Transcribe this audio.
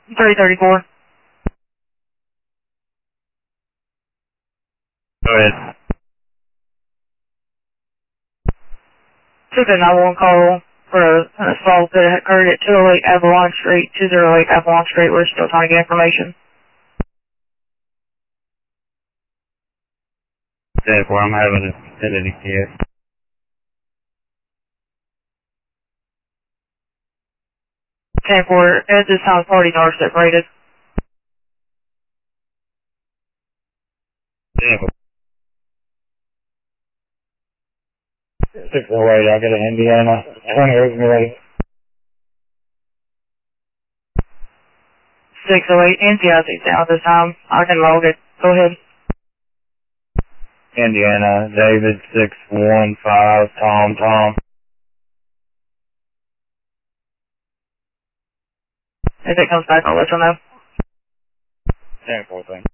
334. Go ahead. Took a 911 call for an assault that occurred at 208 Avalon Street, 208 Avalon Street. We're still trying to get information. 10-4, I'm having a vicinity here. 10-4, at this time, parties are separated. 10-4. 608, I got an Indiana. 20 is ready. 608, NCIC down at this time. I can log it. Go ahead. Indiana, David 615, Tom. If it comes back, I'll let you know. 10-4, thanks.